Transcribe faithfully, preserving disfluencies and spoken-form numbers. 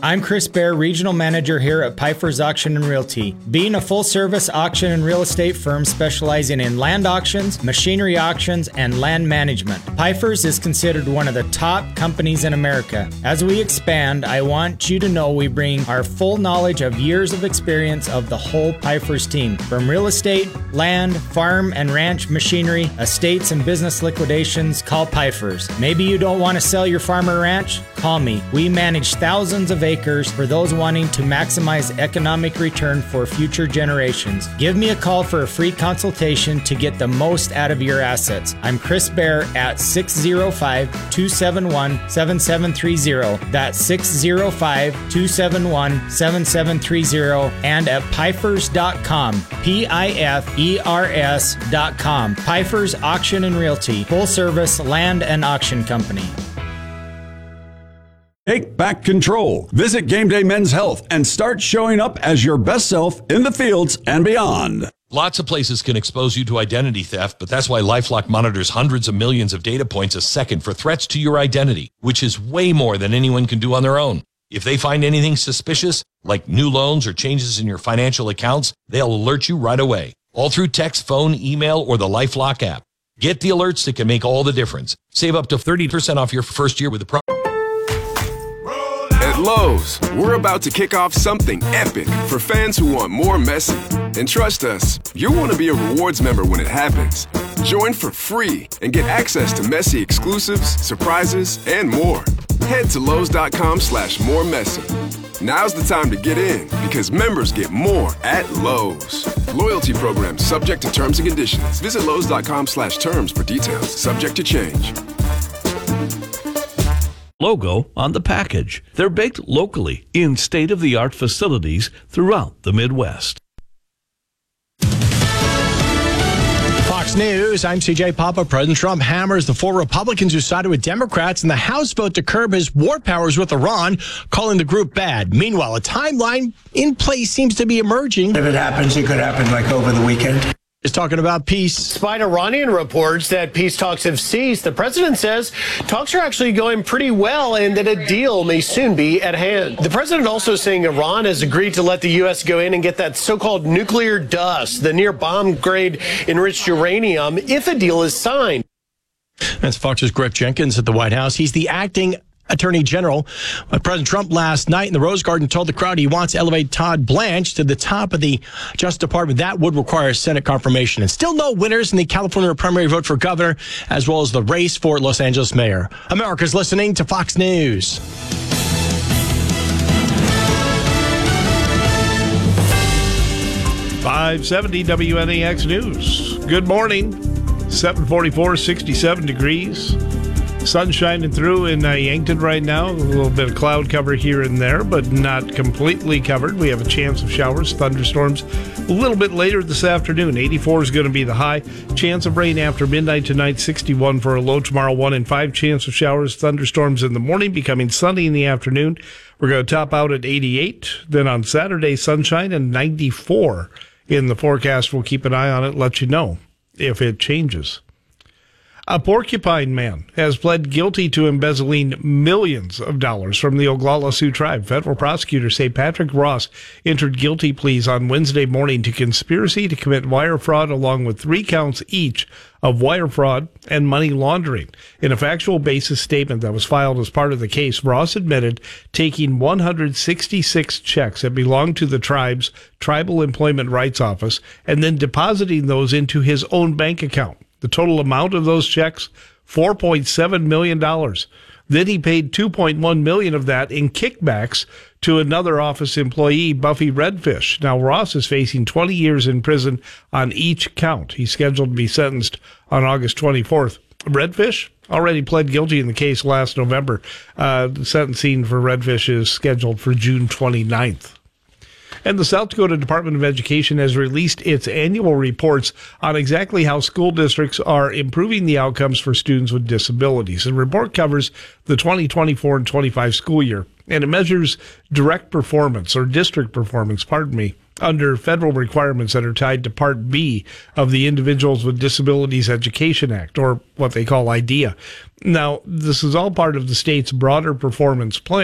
I'm Chris Bear, Regional Manager here at Pfeiffer's Auction and Realty. Being a full-service auction and real estate firm specializing in land auctions, machinery auctions, and land management, Pfeiffer's is considered one of the top companies in America. As we expand, I want you to know we bring our full knowledge of years of experience of the whole Pfeiffer's team. From real estate, land, farm and ranch machinery, estates and business liquidations, call Pfeiffer's. Maybe you don't want to sell your farm or ranch? Call me. We manage thousands of acres for those wanting to maximize economic return for future generations. Give me a call for a free consultation to get the most out of your assets. I'm Chris Bear at six oh five, two seven one, seven seven three oh. That's six oh five, two seven one, seven seven three oh and at Pfeifers dot com. P I F E R S dot com. Pfeiffer's Auction and Realty, full service land and auction company. Take back control. Visit Game Day Men's Health and start showing up as your best self in the fields and beyond. Lots of places can expose you to identity theft, but that's why LifeLock monitors hundreds of millions of data points a second for threats to your identity, which is way more than anyone can do on their own. If they find anything suspicious, like new loans or changes in your financial accounts, they'll alert you right away, all through text, phone, email, or the LifeLock app. Get the alerts that can make all the difference. Save up to thirty percent off your first year with the pro. At Lowe's, we're about to kick off something epic for fans who want more Messi. And trust us, you'll want to be a rewards member when it happens. Join for free and get access to Messi exclusives, surprises, and more. Head to Lowe's.com slash more Messi. Now's the time to get in because members get more at Lowe's. Loyalty program subject to terms and conditions. Visit Lowe's.com slash terms for details. Subject to change. Logo on the package. They're baked locally in state-of-the-art facilities throughout the Midwest. Fox News, I'm C J Papa. President Trump hammers the four Republicans who sided with Democrats in the House vote to curb his war powers with Iran, calling the group bad. Meanwhile, a timeline in place seems to be emerging. If it happens, it could happen like over the weekend. Is talking about peace. Despite Iranian reports that peace talks have ceased, the president says talks are actually going pretty well and that a deal may soon be at hand. The president also saying Iran has agreed to let the U S go in and get that so-called nuclear dust, the near bomb-grade enriched uranium, if a deal is signed. That's Fox's Griff Jenkins at the White House. He's the acting Attorney General. Uh, President Trump last night in the Rose Garden told the crowd he wants to elevate Todd Blanche to the top of the Justice Department. That would require Senate confirmation. And still no winners in the California primary vote for governor, as well as the race for Los Angeles mayor. America's listening to Fox News. five seventy W N A X News. Good morning. seven forty-four, sixty-seven degrees. Sun shining through in uh, Yankton right now. A little bit of cloud cover here and there, but not completely covered. We have a chance of showers, thunderstorms a little bit later this afternoon. eighty-four is going to be the high. Chance of rain after midnight tonight, sixty-one for a low tomorrow, one in five. Chance of showers, thunderstorms in the morning, becoming sunny in the afternoon. We're going to top out at eighty-eight. Then on Saturday, sunshine and ninety-four in the forecast. We'll keep an eye on it, let you know if it changes. A Porcupine man has pled guilty to embezzling millions of dollars from the Oglala Sioux tribe. Federal prosecutors say Patrick Ross entered guilty pleas on Wednesday morning to conspiracy to commit wire fraud, along with three counts each of wire fraud and money laundering. In a factual basis statement that was filed as part of the case, Ross admitted taking one hundred sixty-six checks that belonged to the tribe's Tribal Employment Rights Office and then depositing those into his own bank account. The total amount of those checks, four point seven million dollars. Then he paid two point one million dollars of that in kickbacks to another office employee, Buffy Redfish. Now, Ross is facing twenty years in prison on each count. He's scheduled to be sentenced on August twenty-fourth. Redfish already pled guilty in the case last November. Uh, the sentencing for Redfish is scheduled for June twenty-ninth. And the South Dakota Department of Education has released its annual reports on exactly how school districts are improving the outcomes for students with disabilities. The report covers the twenty twenty-four and twenty-five school year, and it measures direct performance, or district performance, pardon me, under federal requirements that are tied to Part B of the Individuals with Disabilities Education Act, or what they call IDEA. Now, this is all part of the state's broader performance plan.